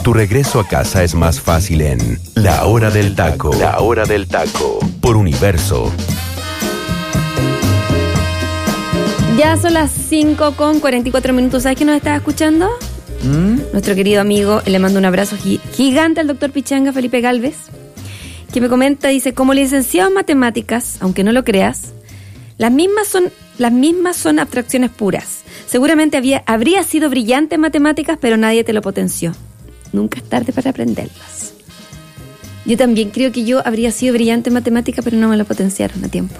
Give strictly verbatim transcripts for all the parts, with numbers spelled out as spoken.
Tu regreso a casa es más fácil en La Hora del Taco. La Hora del Taco. Por Universo. Ya son las cinco con cuarenta y cuatro minutos. ¿Sabes quién nos estaba escuchando? ¿Mm? Nuestro querido amigo, le mando un abrazo gigante al doctor Pichanga, Felipe Galvez, que me comenta, dice, como licenciado en matemáticas, aunque no lo creas, las mismas son, las mismas son abstracciones puras. Seguramente había, habría sido brillante en matemáticas, pero nadie te lo potenció. Nunca es tarde para aprenderlas. Yo también creo que yo habría sido brillante en matemáticas, pero no me lo potenciaron a tiempo.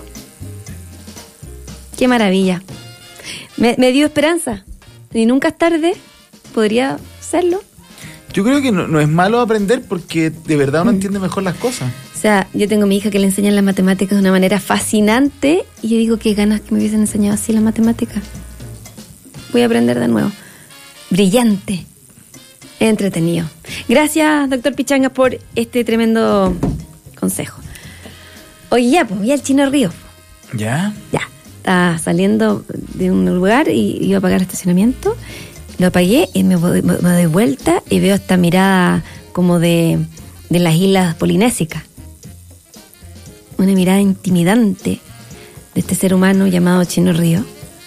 Qué maravilla. Me, me dio esperanza. Y nunca es tarde. ¿Podría serlo? Yo creo que no, no es malo aprender porque de verdad uno mm. entiende mejor las cosas. O sea, yo tengo a mi hija que le enseñan las matemáticas de una manera fascinante y yo digo, qué ganas que me hubiesen enseñado así las matemáticas. Voy a aprender de nuevo. Brillante. Entretenido. Gracias, doctor Pichanga, por este tremendo consejo. Oye, ya, pues voy al Chino Río. ¿Ya? Ya. Estaba saliendo de un lugar y iba a pagar el estacionamiento. Lo apagué y me, me, me doy vuelta y veo esta mirada como de, de las islas polinésicas. Una mirada intimidante de este ser humano llamado Chino Río.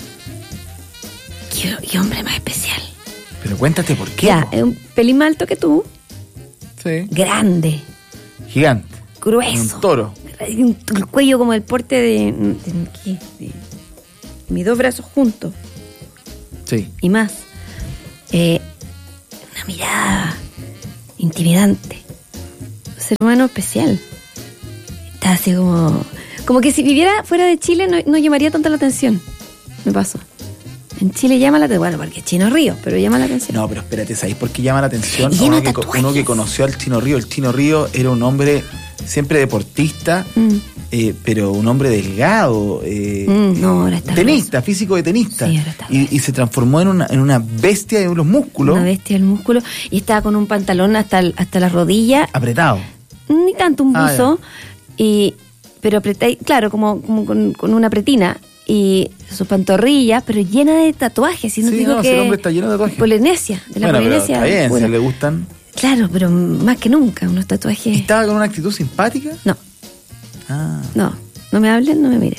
Qué, qué hombre más especial. Pero cuéntate por qué. Ya, es un pelín más alto que tú. Sí. Grande. Gigante. Grueso. Un toro. Un, el cuello como el porte de, de, de, de mis dos brazos juntos. Sí. Y más. Eh, una mirada intimidante. Un ser humano especial. Está así como... Como que si viviera fuera de Chile no, no llamaría tanto la atención. Me pasó. En Chile llama la atención, bueno, porque es Chino Río, pero llama la atención. No, pero espérate, ¿sabéis por qué llama la atención? Uno que, uno que conoció al Chino Río. El Chino Río era un hombre siempre deportista, mm. eh, pero un hombre delgado, eh, mm, no, ahora está tenista, grueso. Físico de tenista. Sí, ahora está y, y se transformó en una, en una bestia de los músculos. Una bestia del músculo. Y estaba con un pantalón hasta, el, hasta la rodilla. Apretado. Ni tanto, un buzo. Ah, y, pero apretado, claro, como, como con, con una pretina. Y sus pantorrillas, pero llena de tatuajes. Y no sí, digo no, que el hombre está lleno de tatuajes. Polinesia, de la bueno, Polinesia. Pero está bien, bueno, si le gustan. Claro, pero más que nunca, unos tatuajes. ¿Estaba con una actitud simpática? No. Ah. No, no me hablen, no me miren.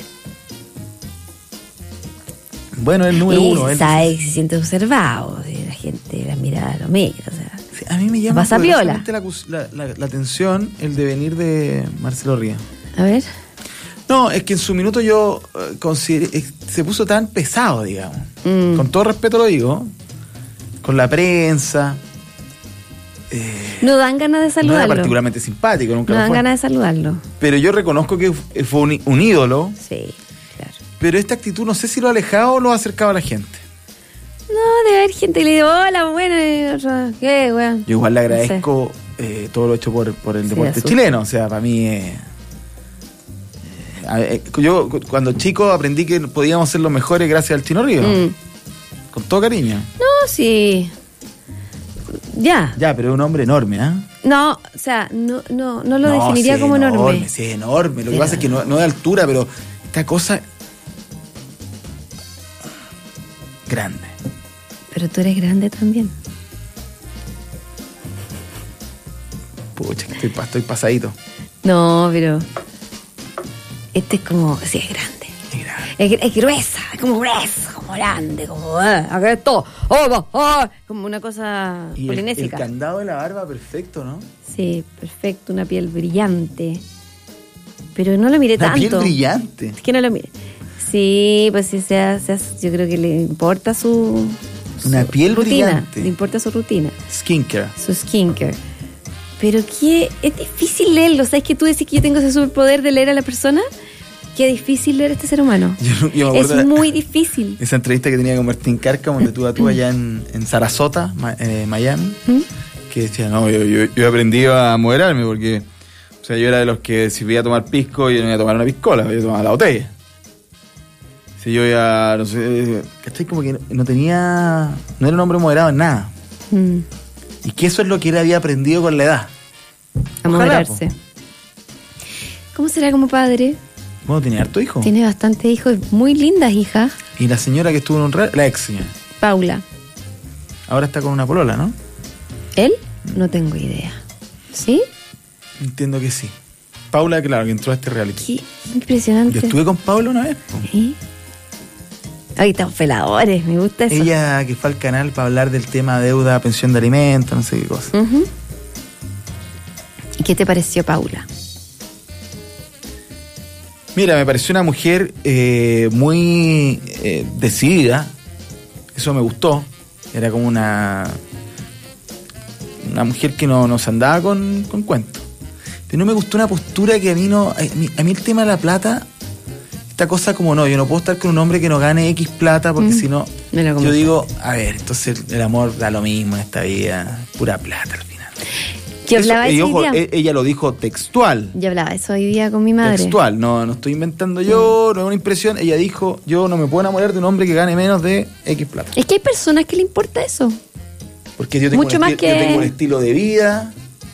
Bueno, el número y uno. Él sabe, se siente observado, la gente la mirada lo mira, o sea. Sí, a mí me llama pasa piola. La, la, la, la atención el devenir de Marcelo Ríos. A ver. No, es que en su minuto yo eh, consideré, eh, se puso tan pesado, digamos. Mm. Con todo respeto lo digo. Con la prensa. Eh, no dan ganas de saludarlo. No era particularmente simpático, nunca No lo dan fue. ganas de saludarlo. Pero yo reconozco que fue un, un ídolo. Sí, claro. Pero esta actitud no sé si lo ha alejado o lo ha acercado a la gente. No, debe haber gente que le dice, hola, bueno, ¿qué, weón? Yo igual le agradezco no sé. eh, todo lo hecho por, por el sí, deporte chileno. O sea, para mí... Eh, eh, yo cuando chico aprendí que podíamos ser los mejores gracias al Chino Río. Mm. Con todo cariño. No, sí... Ya. Ya, pero es un hombre enorme, ¿ah? ¿eh? No, o sea, no, no, no lo no, definiría sí, como enorme. enorme. Sí, enorme. Lo pero... que pasa es que no, no de altura, pero esta cosa... Grande. Pero tú eres grande también. Pucha, que estoy, estoy pasadito. No, pero... Este es como... Sí, es grande. Es grande. Es, es gruesa, es como gruesa, como grande, como... Eh, acá es todo. Oh, oh, como una cosa y polinésica. El, el candado de la barba, perfecto, ¿no? Sí, perfecto. Una piel brillante. Pero no lo miré una tanto. Una piel brillante. Es que no lo mire. Sí, pues sí, sea, sea, yo creo que le importa su... Una su piel rutina, brillante. Le importa su rutina. Skincare. Su skincare. Pero que es difícil leerlo. ¿Sabes que tú decís que yo tengo ese superpoder de leer a la persona? Qué difícil leer a este ser humano. Yo, yo me es muy difícil. Esa entrevista que tenía con Martín Cárcamo, donde tú tú allá en, en Sarasota, eh, Miami, ¿Mm? que decía, no, yo, yo, yo he aprendido a moderarme porque, o sea, yo era de los que si voy a tomar pisco, yo no iba a tomar una piscola, yo iba a tomar la botella. Si yo iba, no sé, ¿cachai? Como que no tenía, no era un hombre moderado en nada. Mm. Y que eso es lo que él había aprendido con la edad. A moderarse. ¿Cómo será como padre? Bueno, tiene harto hijo. Tiene bastante hijos, muy lindas hijas. Y la señora que estuvo en un reality, la ex señora. Paula. Ahora está con una polola, ¿no? ¿Él? No tengo idea. ¿Sí? Entiendo que sí. Paula, claro, que entró a este reality. Qué impresionante. Yo estuve con Paula una vez. po. ¿Sí? Ahí están feladores, me gusta eso. Ella que fue al canal para hablar del tema deuda, pensión de alimentos, no sé qué cosa. Uh-huh. ¿Y qué te pareció, Paula? Mira, me pareció una mujer eh, muy eh, decidida. Eso me gustó. Era como una una mujer que no, no se andaba con, con cuentos. Pero no me gustó una postura que a mí no... A mí, a mí el tema de la plata, esta cosa como no, yo no puedo estar con un hombre que no gane X plata porque mm, si no... Yo digo, a ver, entonces el amor da lo mismo en esta vida. Pura plata al final. Yo hablaba eso, eso ojo, hoy día. Ella lo dijo textual. Yo hablaba eso hoy día con mi madre. Textual, no, no estoy inventando yo, no es una impresión. Ella dijo, yo no me puedo enamorar de un hombre que gane menos de X plata. Es que hay personas que le importa eso. Porque yo tengo, Mucho un, más esti- que... yo tengo un estilo de vida.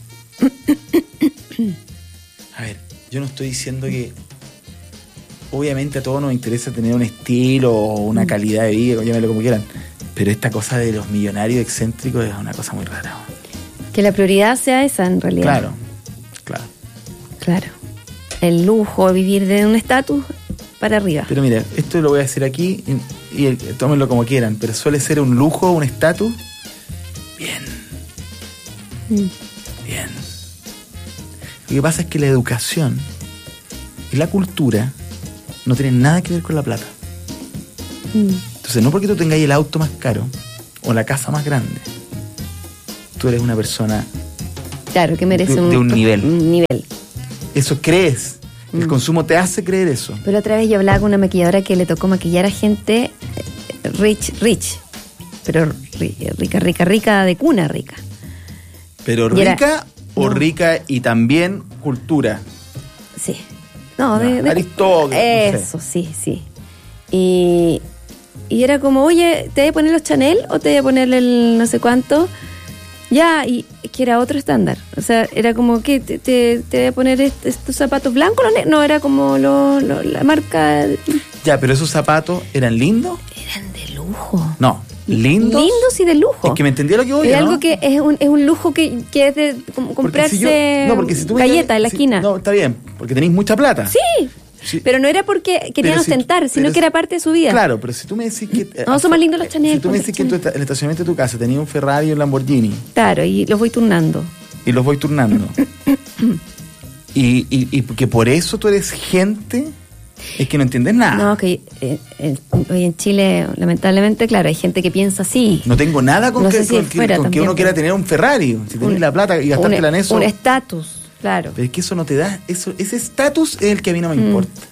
A ver, yo no estoy diciendo que... Obviamente a todos nos interesa tener un estilo o una calidad de vida, llámelo como quieran. Pero esta cosa de los millonarios excéntricos es una cosa muy rara. Que la prioridad sea esa, en realidad. Claro, claro. Claro. El lujo, vivir de un estatus para arriba. Pero mira, esto lo voy a decir aquí y, y tómenlo como quieran, pero suele ser un lujo, un estatus. Bien. Mm. Bien. Lo que pasa es que la educación y la cultura no tienen nada que ver con la plata. Mm. Entonces, no porque tú tengáis el auto más caro o la casa más grande, tú eres una persona, claro, que merece de, un, de un nivel. Un nivel. Eso crees. El mm. consumo te hace creer eso. Pero otra vez yo hablaba con una maquilladora que le tocó maquillar a gente rich, rich. Pero rica, rica, rica, de cuna rica. Pero y rica era, o no. rica y también cultura. Sí. No, de, no de Aristóteles. Eso, no sé. sí, sí. Y, y era como, oye, ¿te voy a poner los Chanel o te voy a poner el no sé cuánto? Ya, y que era otro estándar. O sea, era como que te, te, te voy a poner est- estos zapatos blancos. No, era como lo, lo, la marca. Ya, pero esos zapatos eran lindos. Eran de lujo. No, lindos. Lindos y de lujo. Es que me entendía lo que voy a Es ¿no? algo que es un, es un lujo que, que es de como comprarse si yo, no, porque si tú galletas en la si, esquina. No, está bien, porque tenéis mucha plata. Sí. Sí. Pero no era porque querían si, ostentar, sino que era parte de su vida. Claro, pero si tú me decís que... No, son más lindos los Chanel. Si tú me decís que en tu, el estacionamiento de tu casa tenía un Ferrari y un Lamborghini. Claro, y los voy turnando. Y los voy turnando. y, y, y que por eso tú eres gente... Es que no entiendes nada. No, que eh, eh, hoy en Chile, lamentablemente, claro, hay gente que piensa así. No tengo nada con, no que, sé si con, fuera con que uno quiera tener un Ferrari. Si tenés la plata y gastártela en eso... Un estatus. Claro. Pero es que eso no te da, eso, ese estatus es el que a mí no me mm. importa.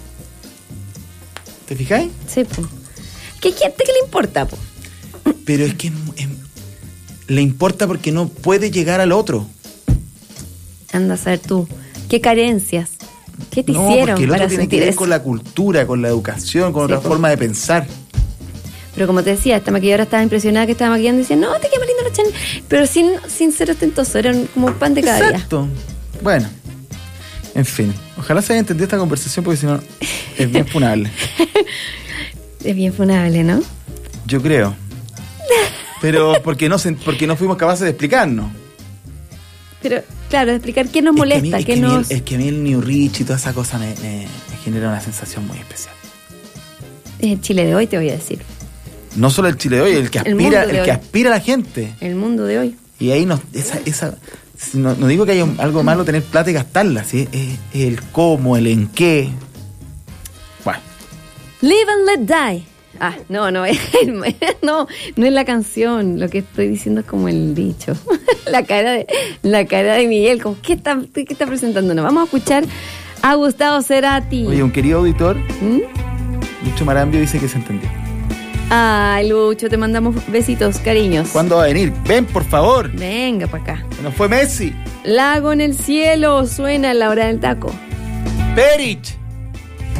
¿Te fijáis? Sí, pues. Que hay gente que le importa, pues. Pero es que es, es, le importa porque no puede llegar al otro. Anda a saber tú, ¿qué carencias? ¿Qué te no, hicieron porque el otro para tiene sentir que ver eso? con la cultura, con la educación, con sí, otra pues. forma de pensar. Pero como te decía, esta maquilladora estaba impresionada que estaba maquillando y decía, no, te queda más lindo los Chanel. Pero sin, sin ser ostentoso, eran como pan de cada Exacto. día. Exacto. Bueno, en fin. Ojalá se haya entendido esta conversación porque si no es bien funable. Es bien funable, ¿no? Yo creo. Pero porque no, se, porque no fuimos capaces de explicarnos. Pero, claro, de explicar qué nos es molesta, que qué es nos... Que es que a mí el New Rich y toda esa cosa me, me, me genera una sensación muy especial. Es el Chile de hoy, te voy a decir. No solo el Chile de hoy, el que aspira, el, el que aspira a la gente. El mundo de hoy. Y ahí nos, esa, esa, no, no digo que haya algo malo tener plata y gastarla, ¿sí? Es, es el cómo, el en qué. Bueno. Live and let die. Ah, no, no, no, no es la canción. Lo que estoy diciendo es como el dicho. la cara de, la cara de Miguel, como ¿qué está, qué está presentándonos? Vamos a escuchar a Gustavo Cerati. Oye, un querido auditor, ¿Mm? Lucho Marambio, dice que se entendió. Ay, Lucho, te mandamos besitos, cariños. ¿Cuándo va a venir? Ven, por favor. Venga para acá. No fue Messi. Lago en el cielo, suena en la hora del taco. Perich.